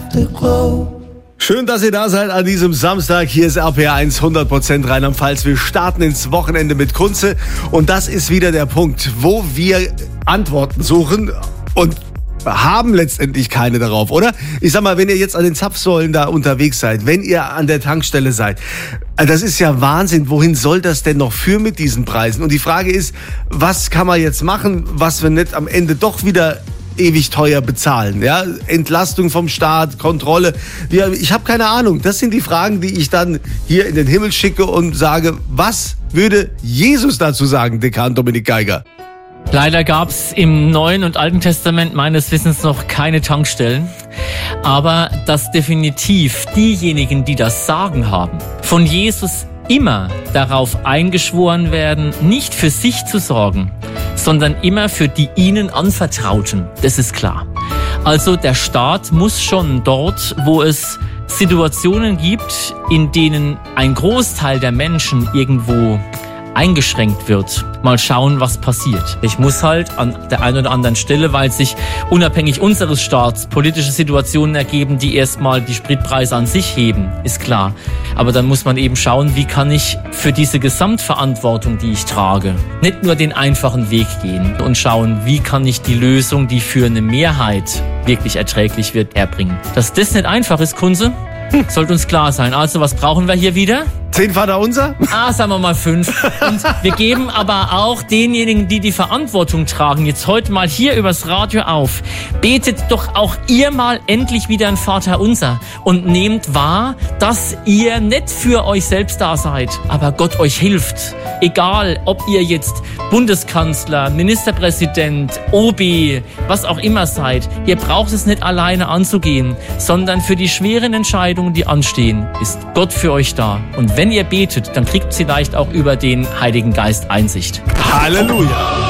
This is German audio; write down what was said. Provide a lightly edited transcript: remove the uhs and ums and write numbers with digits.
Afterglow. Schön, dass ihr da seid an diesem Samstag. Hier ist RPR1 100% Rheinland-Pfalz. Wir starten ins Wochenende mit Kunze. Und das ist wieder der Punkt, wo wir Antworten suchen und haben letztendlich keine darauf, oder? Ich sag mal, wenn ihr jetzt an den Zapfsäulen da unterwegs seid, wenn ihr an der Tankstelle seid, das ist ja Wahnsinn. Wohin soll das denn noch führen mit diesen Preisen? Und die Frage ist, was kann man jetzt machen, was wir nicht am Ende doch wieder ewig teuer bezahlen, ja? Entlastung vom Staat, Kontrolle. Ich habe keine Ahnung. Das sind die Fragen, die ich dann hier in den Himmel schicke und sage, was würde Jesus dazu sagen, Dekan Dominik Geiger? Leider gab es im Neuen und Alten Testament meines Wissens noch keine Tankstellen. Aber dass definitiv diejenigen, die das Sagen haben, von Jesus immer darauf eingeschworen werden, nicht für sich zu sorgen, sondern immer für die ihnen Anvertrauten. Das ist klar. Also der Staat muss schon dort, wo es Situationen gibt, in denen ein Großteil der Menschen irgendwo eingeschränkt wird, mal schauen, was passiert. Ich muss halt an der einen oder anderen Stelle, weil sich unabhängig unseres Staats politische Situationen ergeben, die erstmal die Spritpreise an sich heben, ist klar. Aber dann muss man eben schauen, wie kann ich für diese Gesamtverantwortung, die ich trage, nicht nur den einfachen Weg gehen und schauen, wie kann ich die Lösung, die für eine Mehrheit wirklich erträglich wird, erbringen. Dass das nicht einfach ist, Kunze, sollte uns klar sein. Also, was brauchen wir hier wieder? 10 Vaterunser? Sagen wir mal 5. Und wir geben aber auch denjenigen, die die Verantwortung tragen, jetzt heute mal hier übers Radio auf. Betet doch auch ihr mal endlich wieder ein Vaterunser und nehmt wahr, dass ihr nicht für euch selbst da seid, aber Gott euch hilft. Egal, ob ihr jetzt Bundeskanzler, Ministerpräsident, OB, was auch immer seid. Ihr braucht es nicht alleine anzugehen, sondern für die schweren Entscheidungen, die anstehen, ist Gott für euch da. Und wenn ihr betet, dann kriegt vielleicht auch über den Heiligen Geist Einsicht. Halleluja!